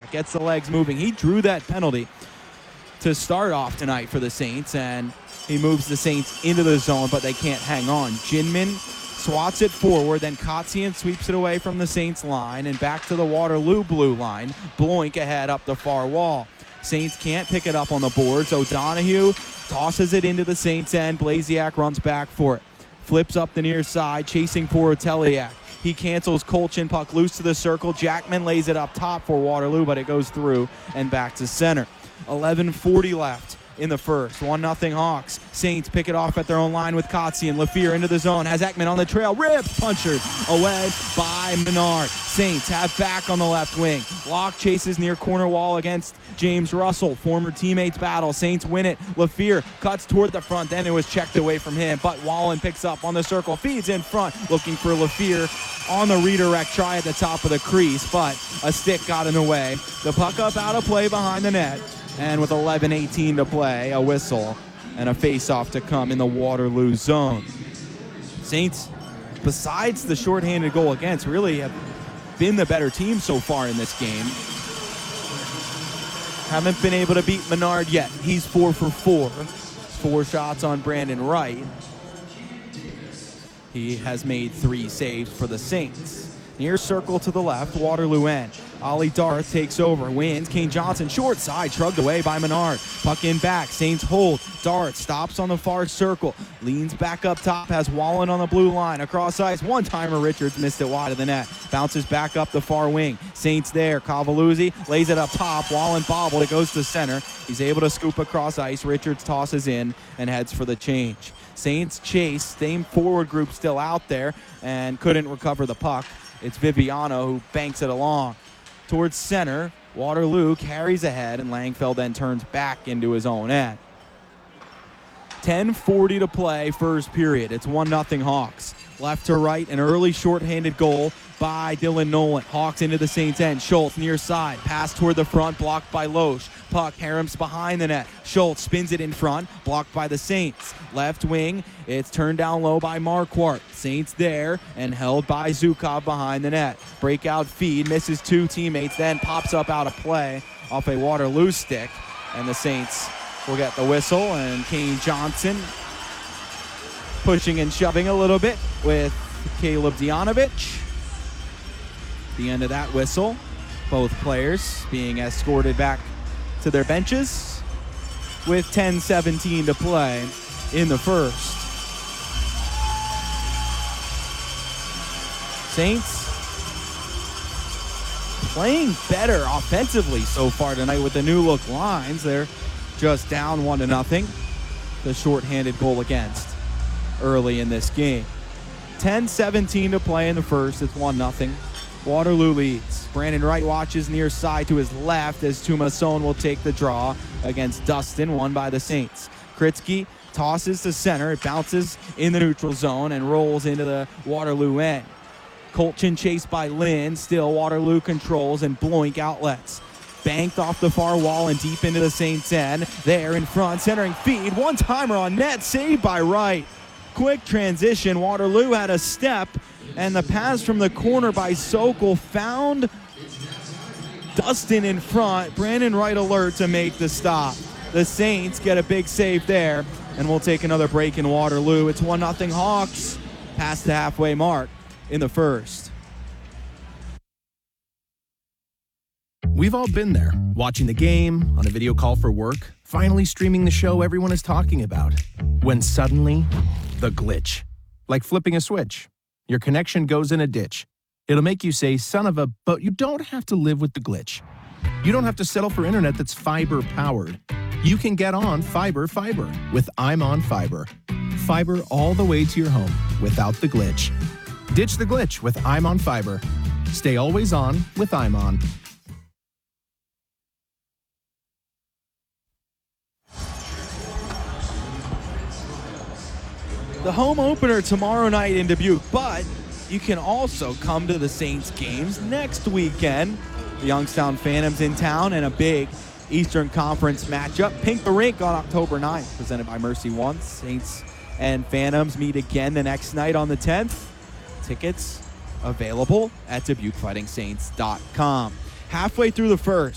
gets the legs moving. He drew that penalty to start off tonight for the Saints, and he moves the Saints into the zone, but they can't hang on. Ginman swats it forward, then Kotzian sweeps it away from the Saints line and back to the Waterloo blue line. Bloink ahead up the far wall. Saints can't pick it up on the boards. O'Donohue tosses it into the Saints end. Blasiak runs back for it. Flips up the near side, chasing for Oteliak. He cancels Kolchin, puck loose to the circle. Jackman lays it up top for Waterloo, but it goes through and back to center. 11:40 left in the first. 1-0 Hawks. Saints pick it off at their own line with Kotzian. Lafleur into the zone. Has Ekman on the trail. Ripped. Punchered away by Menard. Saints have back on the left wing. Locke chases near corner wall against James Russell. Former teammates battle. Saints win it. Lafleur cuts toward the front. Then it was checked away from him. But Wallen picks up on the circle. Feeds in front. Looking for Lafleur on the redirect. Try at the top of the crease. But a stick got in the way. The puck up out of play behind the net. And with 11:18 to play, a whistle and a face-off to come in the Waterloo zone. Saints, besides the shorthanded goal against, really have been the better team so far in this game. Haven't been able to beat Menard yet. He's 4 for 4. 4 shots on Brandon Wright. He has made 3 saves for the Saints. Near circle to the left, Waterloo end. Ollie Darth takes over, wins. Kane Johnson, short side, shrugged away by Menard. Puck in back, Saints hold. Darth stops on the far circle, leans back up top, has Wallen on the blue line. Across ice, one-timer, Richards missed it wide of the net. Bounces back up the far wing. Saints there, Cavalluzzi lays it up top. Wallen bobbled, it goes to center. He's able to scoop across ice. Richards tosses in and heads for the change. Saints chase, same forward group still out there, and couldn't recover the puck. It's Viviano who banks it along. Towards center, Waterloo carries ahead, and Langfeld then turns back into his own end. 10:40 to play, first period. It's 1-0 Hawks. Left to right, an early shorthanded goal by Dylan Nolan. Hawks into the Saints end. Schultz near side. Pass toward the front, blocked by Loesch. Puck, Harem's behind the net. Schultz spins it in front, blocked by the Saints. Left wing, it's turned down low by Marquardt. Saints there, and held by Zukov behind the net. Breakout feed, misses 2 teammates, then pops up out of play off a Waterloo stick. And the Saints will get the whistle, and Kane Johnson pushing and shoving a little bit with Caleb Dianovich. The end of that whistle. Both players being escorted back to their benches with 10:17 to play in the first. Saints playing better offensively so far tonight with the new look lines. They're just down 1-0. The shorthanded goal against early in this game. 10:17 to play in the first. It's 1-0. Waterloo leads. Brandon Wright watches near side to his left as Tumasson will take the draw against Dustin, won by the Saints. Kritzky tosses to center. It bounces in the neutral zone and rolls into the Waterloo end. Kolchin chased by Lynn. Still Waterloo controls, and Bloink outlets. Banked off the far wall and deep into the Saints end. There in front, centering feed. One-timer on net, saved by Wright. Quick transition. Waterloo had a step, and the pass from the corner by Sokol found Dustin in front. Brandon Wright alert to make the stop. The Saints get a big save there, and we'll take another break in Waterloo. It's 1-0 Hawks past the halfway mark in the first. We've all been there, watching the game, on a video call for work, finally streaming the show everyone is talking about. When suddenly, the glitch. Like flipping a switch. Your connection goes in a ditch. It'll make you say, son of a, but you don't have to live with the glitch. You don't have to settle for internet that's fiber powered. You can get on fiber with I'm on Fiber. Fiber all the way to your home without the glitch. Ditch the glitch with I'm on Fiber. Stay always on with I'm on. The home opener tomorrow night in Dubuque, but you can also come to the Saints games next weekend. The Youngstown Phantoms in town, and a big Eastern Conference matchup. Pink the Rink on October 9th, presented by Mercy One. Saints and Phantoms meet again the next night on the 10th. Tickets available at DubuqueFightingSaints.com. Halfway through the first.